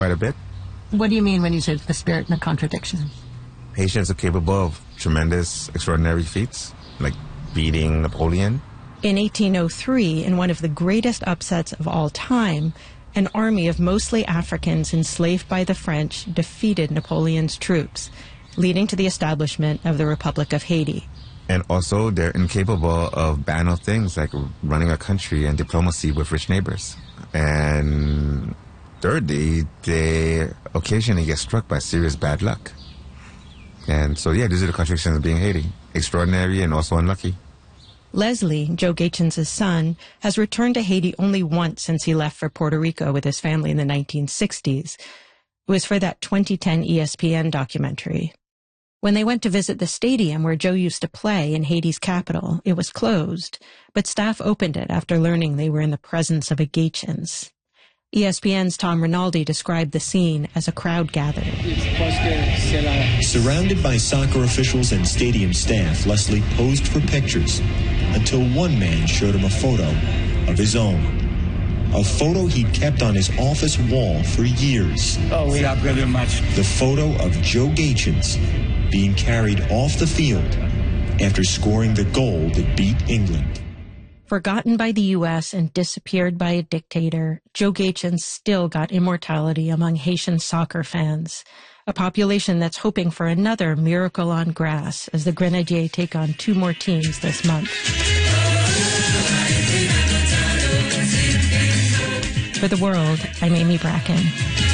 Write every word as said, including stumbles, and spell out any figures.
quite a bit. What do you mean when you say the spirit and the contradiction? Haitians are capable of tremendous, extraordinary feats, like beating Napoleon. In eighteen oh three, in one of the greatest upsets of all time, an army of mostly Africans enslaved by the French defeated Napoleon's troops, leading to the establishment of the Republic of Haiti. And also, they're incapable of banal things like running a country and diplomacy with rich neighbors. And thirdly, they occasionally get struck by serious bad luck. And so, yeah, these are the contradictions of being Haiti. Extraordinary and also unlucky. Leslie, Joe Gaetjens' son, has returned to Haiti only once since he left for Puerto Rico with his family in the nineteen sixties. It was for that twenty ten E S P N documentary. When they went to visit the stadium where Joe used to play in Haiti's capital, it was closed, but staff opened it after learning they were in the presence of a Gaetjens. E S P N's Tom Rinaldi described the scene as a crowd gathered. Surrounded by soccer officials and stadium staff, Leslie posed for pictures until one man showed him a photo of his own. A photo he'd kept on his office wall for years. Oh, we are very much. The photo of Joe Gaetjens being carried off the field after scoring the goal that beat England. Forgotten by the U S and disappeared by a dictator, Joe Gaetjens still got immortality among Haitian soccer fans, a population that's hoping for another miracle on grass as the Grenadiers take on two more teams this month. For The World, I'm Amy Bracken.